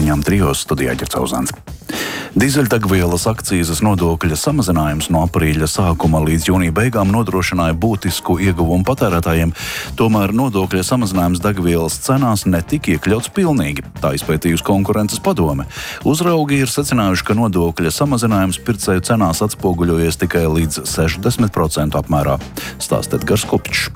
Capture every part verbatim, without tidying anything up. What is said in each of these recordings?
ziņām trijos studijā Ģercauzāns. Dīzeļdegvielas akcīzes nodokļa samazinājums no aprīļa sākuma līdz jūnija beigām nodrošināja būtisku ieguvumu patērētājiem, tomēr nodokļa samazinājums degvielas cenās netika iekļauts pilnīgi. Tā izpētījusi konkurences padome. Uzraugi ir secinājuši, ka nodokļa samazinājums pircēju cenās atspoguļojies tikai līdz sešdesmit procentu apmērā. Stāsta Edgars Kopčs.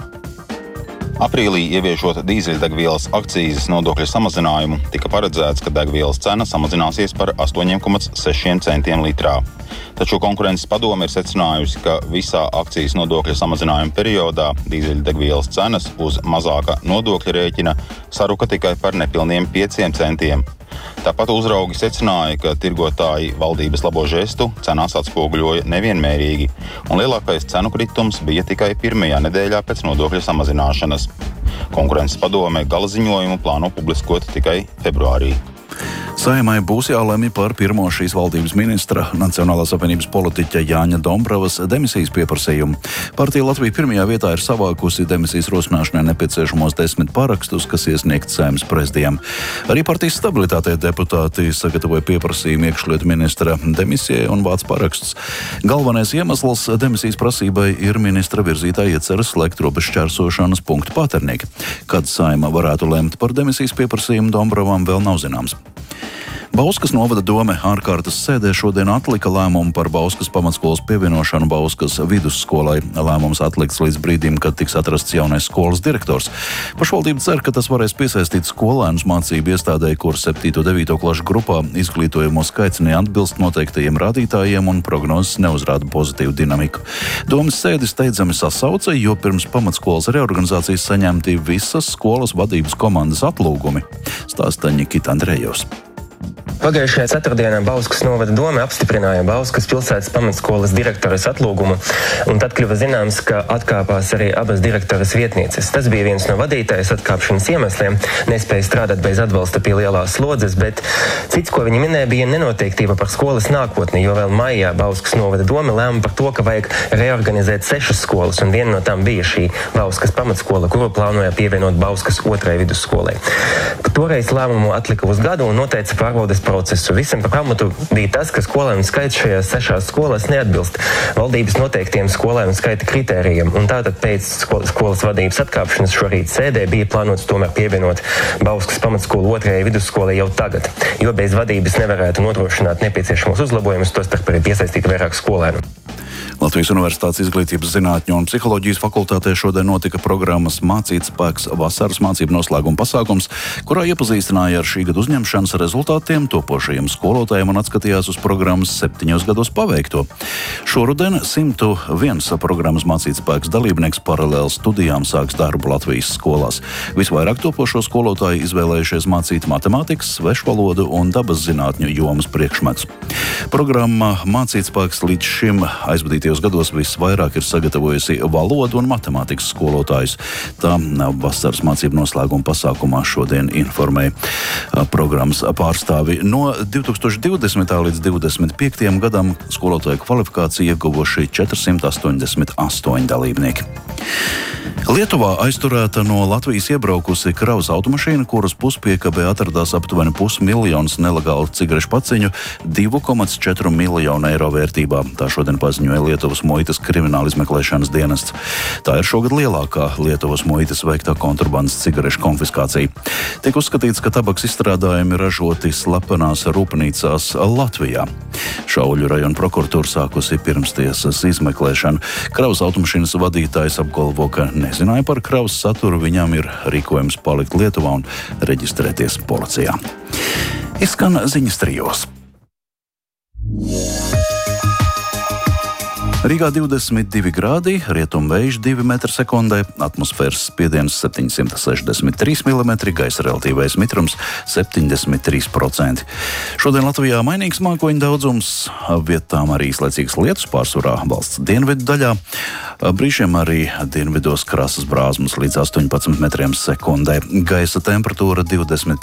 Aprīlī ieviešot dīzeļdegvielas akcīzes nodokļa samazinājumu, tika paredzēts, ka degvielas cena samazināsies par astoņiem komats sešiem centiem litrā. Taču konkurences padome ir secinājusi, ka visā akcijas nodokļa samazinājuma periodā dīzeļdegvielas cenas uz mazāka nodokļa rēķina saruka tikai par nepilniem pieciem centiem. Tāpat uzraugi secināja, ka tirgotāji valdības labo žestu cenās atspoguļoja nevienmērīgi, un lielākais cenu kritums bija tikai pirmajā nedēļā pēc nodokļa samazināšanas. Konkurences padome gala ziņojumu plāno publiskot tikai februārī. Saeimai būs jālemj par pirmo šīs valdības ministra, Nacionālās apvienības politiķa Jāņa Dombravas demisijas pieprasījumu. Partija Latvija pirmajā vietā ir savākusi demisijas rosināšanai nepieciešamos desmit parakstus, kas iesniegt Saeimas prezidijam. Arī partijas stabilitātei deputāti sagatavoja pieprasījumu iekšlietu ministra demisijai un vāc parakstus. Galvenais iemesls demisijas prasībai ir ministra virzītā iecere slēgt robežšķērsošanas punktu Pāternieki. Kad Saeima varētu lemt par demisijas pieprasījumu Dombravam, vēl nav zināms. Bauskas novada dome ārkārtas sēdē šodien atlika lēmumu par Bauskas pamatskolas pievienošanu Bauskas vidusskolai. Lēmums atlikts līdz brīdim, kad tiks atrasts jaunais skolas direktors. Pašvaldība cer, ka tas varēs piesaistīt skolēnus mācību iestādē, kur septīto un devīto klašu grupā izglītojamo skaits neatbilst noteiktajiem rādītājiem un prognozes neuzrāda pozitīvu dinamiku. Domes sēdi steidzami sasauca, jo pirms pamatskolas reorganizācijas saņemti visas skolas vadības komandas atlūgumi. Stāsta Nikita Andrejevs. Pagājušajā ceturtdienā Bauskas novada dome apstiprināja Bauskas pilsētas pamatskolas direktoras atlūgumu, un tad kļuva zināms, ka atkāpās arī abas direktoras vietnieces. Tas bija viens no vadītājas atkāpšanas iemesliem, nespēja strādāt bez atbalsta pie lielās slodzes, bet cits, ko viņi minēja, bija nenoteiktība par skolas nākotni, jo vēl maijā Bauskas novada dome lēma par to, ka vajag reorganizēt sešas skolas, un viena no tām bija šī Bauskas pamatskola, kuru plānoja pievienot Bauskas otrai vidusskolai. Toreiz lēmumu atlika uz gadu un noteica pārbaudes procesu. Visam par pamatu bija tas, ka skolēnu skaits šajās sešās skolās neatbilst valdības noteiktiem skolēnu skaita kritērijiem, un tātad pēc skolas, skolas vadības atkāpšanas šorīt sēdē bija plānots tomēr pievienot Bauskas pamatskolu otrajai vidusskolai jau tagad, jo bez vadības nevarētu nodrošināt nepieciešamos uzlabojumus, tostarp arī piesaistīt vairāk skolēnu. Latvijas Universitātes izglītības zinātņu un psiholoģijas fakultātē šodien notika programmas Mācīt spēks vasaras mācību noslēguma pasākums, kurā iepazīstināja ar šī gada uzņemšanas rezultātiem topošajiem skolotājiem un atskatījās uz programmas septiņos gados paveikto. Šoruden simtu viens programmas Mācīt spēks dalībnieks paralēli studijām sāks darbu Latvijas skolās. Visvairāk topošo skolotāju izvēlējušies mācīt matemātikas, svešvalodu un dabas zinātņu jomas priekšmetus. Programma Mācīt spēks līdz šim aizvadītajos gados visvairāk ir sagatavojusi valodu un matemātikas skolotājus. Tā vasaras mācību noslēguma pasākumā šodien informēja programmas pārstāvi. No divi tūkstoši divdesmitā līdz divdesmit piektajam gadam skolotāju kvalifikāciju ieguvuši četri simti astoņdesmit astoņi dalībnieki. Lietuvā aizturēta no Latvijas iebraukusi kravas automašīna, kuras puspiekabē atradās aptuveni pusmiljons nelegālu cigarešu paciņu divi komats četri miljonu eiro vērtībā. Tā šodien paziņoja Lietuvas muitas krimināla izmeklēšanas dienests. Tā ir šogad lielākā Lietuvas muitas veiktā kontrabandas cigarešu konfiskācija. Tiek uzskatīts, ka tabaks izstrādājumi ražoti slepenās rūpnīcās Latvijā. Šauļu rajona prokuratūra sākusi pirmstiesas izmeklēšanu. Kravas automašīnas vadītājs apgalvo, ka nezināja par kravas saturu, viņam ir rīkojums palikt Lietuvā un reģistrēties policijā. Izskan ziņas trijos. Rīgā divdesmit divi grādi, rietumvējš divi metri sekundē, atmosfēras spiediens septiņsimt sešdesmit trīs milimetri, gaisa relatīvais mitrums septiņdesmit trīs procenti. Šodien Latvijā mainīgs mākoņu daudzums, vietām arī īslaicīgas lietus, pārsvarā valsts dienvidu daļā. Brīžiem arī dienvidos krasas brāzmas līdz astoņpadsmit metriem sekundē. Gaisa temperatūra divdesmit